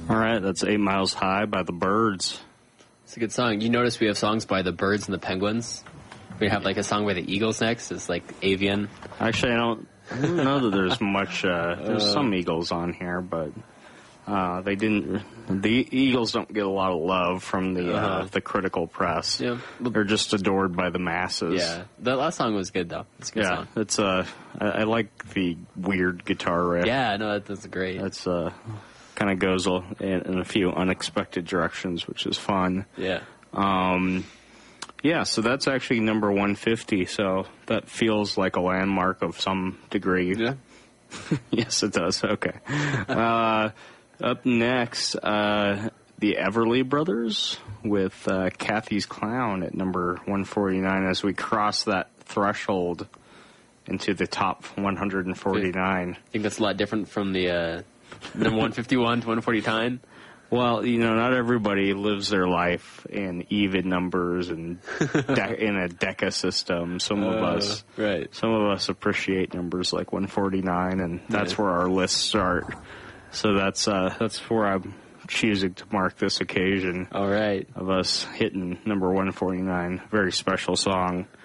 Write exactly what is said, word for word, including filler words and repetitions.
All right, that's Eight Miles High by the Byrds. It's a good song. You notice we have songs by the Byrds and the Penguins. We have like a song by the Eagles next. It's like Avian. Actually, I don't, I don't know that there's much. Uh, there's uh, some Eagles on here, but uh, they didn't. The Eagles don't get a lot of love from the uh, uh, the critical press. Yeah, they're just adored by the masses. Yeah, that last song was good though. It's a good yeah, song. it's uh, I, I like the weird guitar riff. Yeah, no, that, that's great. That's uh, kind of goes in, in a few unexpected directions, which is fun. Yeah. Um. Yeah, so that's actually number one fifty, so that feels like a landmark of some degree. Yeah. Yes, it does. Okay. uh, up next, uh, the Everly Brothers with uh, Kathy's Clown at number one forty-nine as we cross that threshold into the top one forty-nine. I think that's a lot different from the uh, number one fifty-one to one forty-nine. Well, you know, not everybody lives their life in even numbers and de- in a deca system. Some of uh, us, right. Some of us appreciate numbers like one forty-nine, and that's yeah. where our lists start. So that's uh, that's where I'm choosing to mark this occasion. All right, of us hitting number one forty-nine. Very special song.